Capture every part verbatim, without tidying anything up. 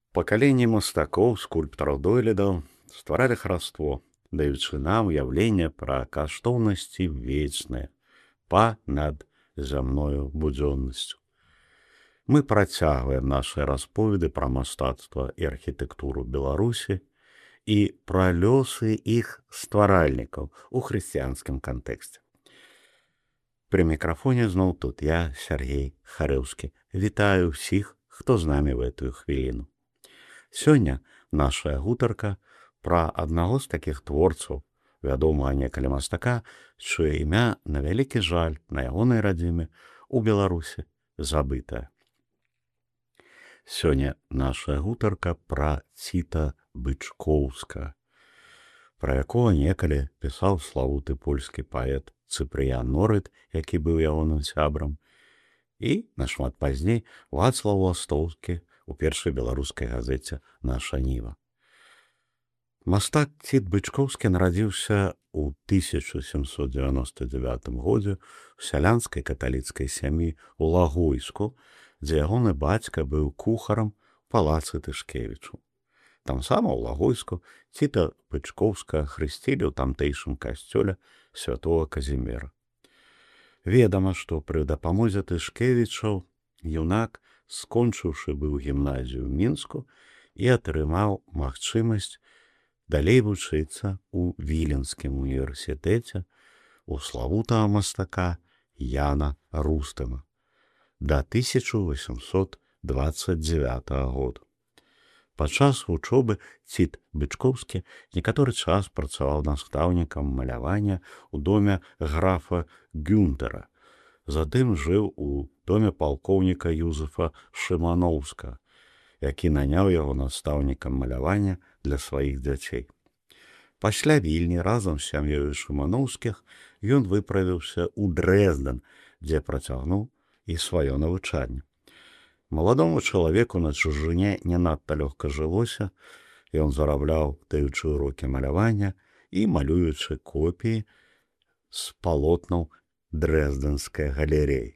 Пакаленні мастакоў, скульптараў дойлідаў стваралі хараство, даючы нам уяўленне пра каштоўнасці вечнае па-над зямною будзённасцю. Мы працягваем нашы расповеды пра мастацтва і архітэктуру Беларусі і пра лёсы іх стваральнікаў у хрысціянскім кантэксце. Пры мікрафоне зноў тут я, Сергей Харэўскі. Вітаю ўсіх, хто з намі в гэтую хвіліну. Сёння наша гутарка пра аднаго з такіх творцаў, вядомага некалі мастака, чыё імя, на вялікі жаль, на ягонай радзіме у Беларусі забытае. Сёння наша гутарка пра Ціта Бычкоўска, пра якога некалі пісаў славуты польскі паэт Цыпрыян Норыт, які быў ягоным сябрам, і нашмат пазней Вацлаў Ластоўскі у першай беларускай газеце «Наша Ніва». Мастак Ціт Бычкоўскі нарадзіўся ў тысяча сямсот дзевяноста дзевятым годзе ў сялянскай каталіцкай сям'і ў Лагойску, дзе ягоны бацька быў кухарам палацы Тышкевічу. Там сама ў Лагойску Ціта Бычкоўска хрысцілі ў тамтэйшым касцёле святого Казіміра. Ведама, што пры дапамозе Тышкевічаў юнак, скончыўшы быў гімназію ў Мінску, і атрымаў магчымасць далей вучыцца ў Віленскім універсітэце у славутага мастака Яна Рустема да тысяча восемьсот двадцать девятого года. Падчас вучобы Ціт Бычкоўскі некаторы час працаваў настаўнікам малявання ў доме графа Гюнтера. Затым жыў у доме палкоўніка Юзефа Шыманоўска, які наняў яго настаўнікам малявання для сваіх дзяцей. Пасля Вільні разам з сям'ёю Шыманоўскіх ён выправіўся ў Дрэздэн, дзе працягнуў і сваё навучанне. Маладому чалавеку на чужыне не надта лёгка жылося, ён зарабляў, даючы урокі малявання і малюючы копіі з палотнаў Дрэздэнскай галерэі.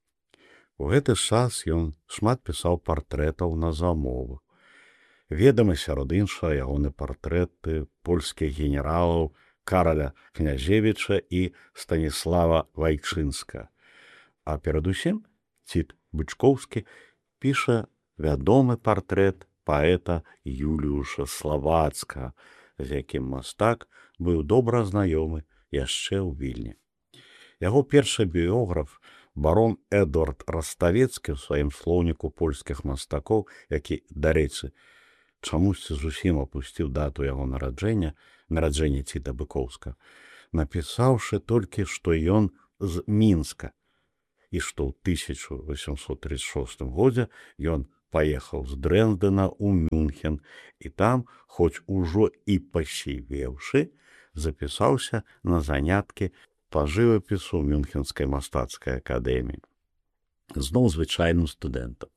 У гэты час ён шмат пісаў партрэтаў на замову. Ведамы сярод іншага ягоны партрэты польскіх генералаў Караля Князевіча і Станіслава Вайчынска. А перадусім Ціт Бычкоўскі піша вядомы партрэт паэта Юліуша Славацкага, з якім мастак быў добра знаёмы яшчэ ў Вільні. Яго першы біёграф, барон Эдуард Раставецкі ў сваім слоўніку польскіх мастакоў, які, дарэчы, чамусьці зусім апусціў дату яго нараджэння, нараджэння Ціта Бычкоўска, напісаўшы толькі, што ён з Мінска, і што ў тысяча восемьсот тридцать шостым годзе ён паехаў з Дрэздена ў Мюнхен і там, хоць ужо і пасівеўшы, запісаўся на заняткі па жывапісу Мюнхенскай мастацкай акадэміі. Зноў звычайным студэнтам.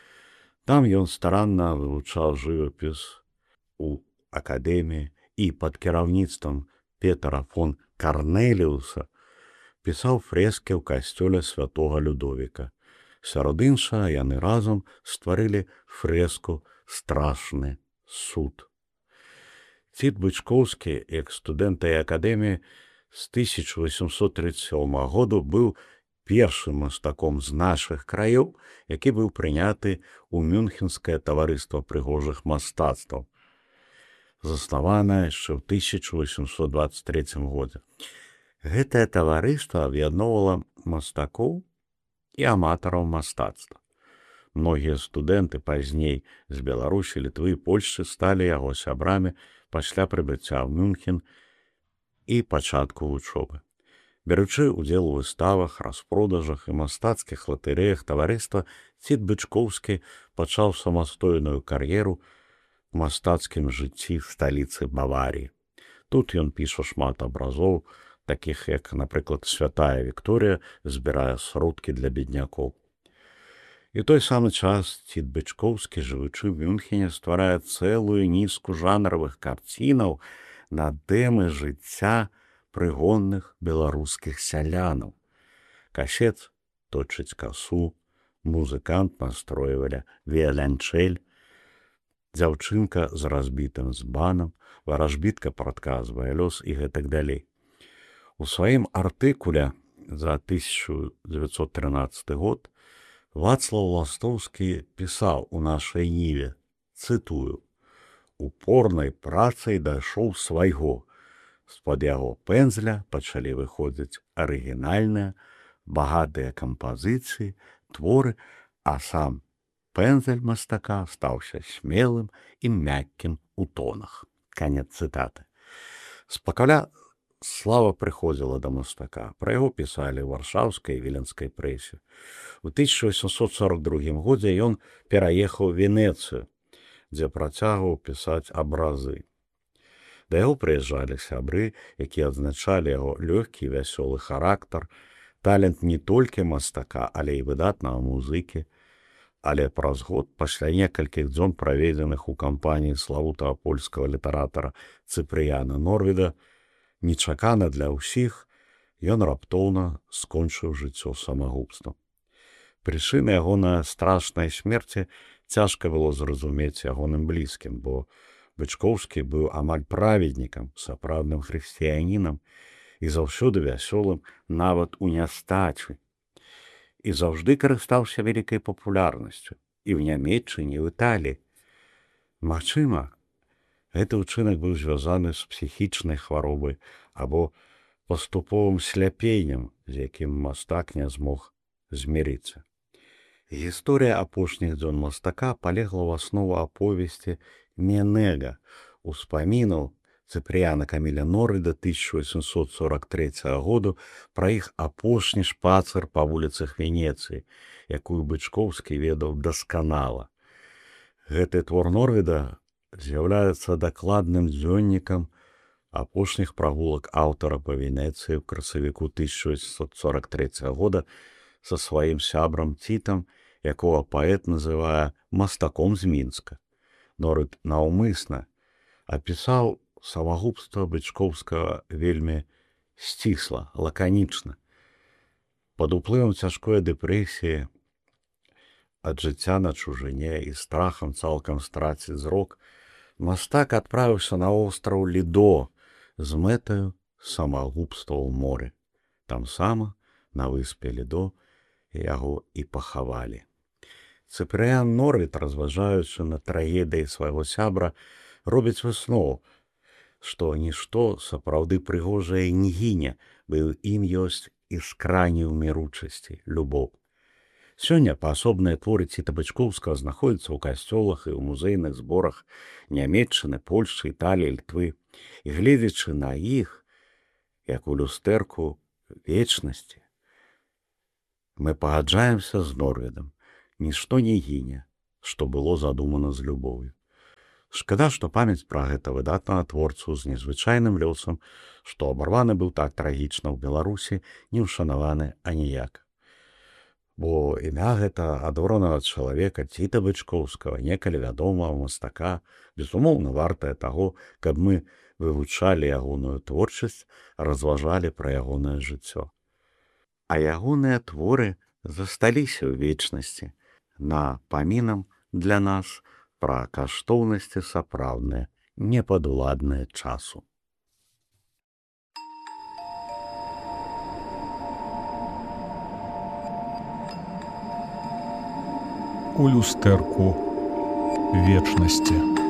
Там ён старанна вывучаў жывапіс у акадэміі і пад кіраўніцтвам Петара фон Карнеліуса пісаў фрэскі ў касцёле святога Людовіка. Сярод іншага яны разам стварылі фрэску «Страшны суд». Ціт Бычкоўскі, як студэнт і акадэміі, з тысяча восемьсот тридцать сёмага году быў першым мастаком з нашых краёў, які быў прыняты ў Мюнхенскае таварыства прыгожых мастацтваў, заснаванае яшчэ ў тысяча восемьсот двадцать третьем годзе. Гэтае таварыства аб'ядноўвала мастакоў і аматараў мастацтва. Многія студэнты пазней з Беларусі, Літвы і Польшчы сталі яго сябрамі пасля прыбыцця ў Мюнхен і пачатку вучобы. Бяручы ўдзел у выставах, распродажах і мастацкіх латарэях таварыства, Ціт Бычкоўскі пачаў самастойную кар'еру ў мастацкім жыцці в сталіцы Баваріі. Тут ён піша шмат абразоў, такіх як, напрыклад, святая Вікторія збірае сродкі для беднякоў. І той самы час Ціт Бычкоўскі, жывучы ў Мюнхене, стварае цэлую нізку жанравых карцінаў на тэмы жыцця прыгонных беларускіх сялянаў. Касец точыць касу, музыкант настройвалі віяланчэль. дзяўчынка з разбітым збанам, варажбітка прадказвае лёс і гэтак далей. У сваім артыкуле за тысяча дзевяцьсот трынаццаты год Вацлаў Ластоўскі пісаў у нашай ніве, цытую: «Упорнай працай дайшоў свайго. З-пад яго пэндзля пачалі выходзіць арыгінальныя, багатыя кампазіцыі, творы, а сам пэндзель мастака стаўся смелым і мяккім у тонах». Канец цытаты. Спакаля слава прыходзіла да мастака. Пра яго пісалі ў варшаўскай і віленскай прэсе. У тысяча васьмусот сорок другім годзе ён пераехаў у Венецыю, дзе працягваў пісаць абразы. Да яго прыязджалі сябры, якія адзначалі яго лёгкі і вясёлы характар, талент не толькі мастака, але і выдатнага музыкі. Але праз год, пасля некалькіх дзён, праведзеных у кампаніі славутага польскага літаратара Цыпрыяна Норвіда, нечакана для ўсіх, ён раптоўна скончыў жыццё самагубствам. Прычыны ягонай страшнай смерці цяжка было зразумець ягоным блізкім, бо Бычкоўскі быў амаль праведнікам, сапраўдным хрысціянінам і заўсёды вясёлым нават у нястачы. І заўжды карыстаўся вялікай папулярнасцю і ў Нямецчыне, і ў Італіі. Магчыма, гэты ўчынак быў звязаны з псіхічнай хваробай або паступовым сляпеннем, з якім мастак не змог змірыцца. Гісторыя апошніх дзён мастака палегла ў аснову аповесці Менега, успамінаў Цыпрыяна Каміля Норвіда тысяча васьмусот сорок трэцяга году пра іх апошні шпацыр па вуліцах Венецыі, якую Бычкоўскі ведаў дасканала. Гэты твор Норвіда з'яўляецца дакладным дзённікам апошніх прагулак аўтара па Венецыі ў красавіку тысяча васьмусот сорок трэцяга года са сваім сябрам Цітам, якога паэт называе мастаком з Мінска. Норвід наўмысна апісаў самагубства Бычкоўскага вельмі сцісла, лаканічна. Пад уплывам цяжкой дэпрэсіі, ад жыцця на чужыне і страхам цалкам страціць зрок, мастак адправіўся на остраў Лідо з мэтаю самагубства ў моры. Там сама, на выспе Лідо, яго і пахавалі. Цыпрыян Норвід, разважаючы на трагедыі свайго сябра, робіць выснову, што нішто сапраўды прыгожае не гіне, бо ў ім ёсць іскранне ўміручасці, любоў. Сёння паасобныя творы Ціта Бычкоўскага знаходзяцца ў касцёлах і ў музейных зборах Нямецчыны, Польшчы, Італіі, Літвы. І гледзячы на іх, як у люстэрку вечнасці, мы пагаджаемся з Норвідам. Нішто не гіне, што было задумана з любоўю. Шкада, што памяць пра гэта выдатнага творцу з незвычайным лёсам, што абарваны быў так трагічна ў Беларусі, не ўшанаваны аніяк. Бо імя гэта адоранага чалавека Ціта Бычкоўскага, некалі вядомага мастака, безумоўна, вартае таго, каб мы вывучалі ягоную творчасць, разважалі пра ягонае жыццё. А ягоныя творы засталіся ў вечнасці, напамінам для нас пра каштоўнасці сапраўдныя, непадуладныя часу. У люстэрку вечнасці.